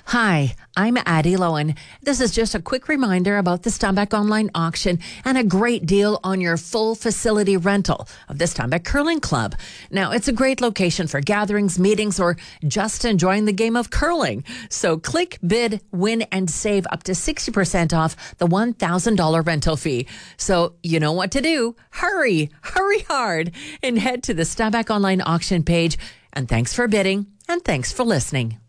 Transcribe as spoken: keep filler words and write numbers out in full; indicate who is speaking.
Speaker 1: Hi, I'm Addie Lowen. This is just a quick reminder about the Steinbach Online Auction and a great deal on your full facility rental of the Steinbach Curling Club. Now, it's a great location for gatherings, meetings, or just enjoying the game of curling. So click, bid, win, and save up to sixty percent off the one thousand dollars rental fee. So you know what to do. Hurry, hurry hard, and head to the Steinbach Online Auction page. And thanks for bidding, and thanks for listening.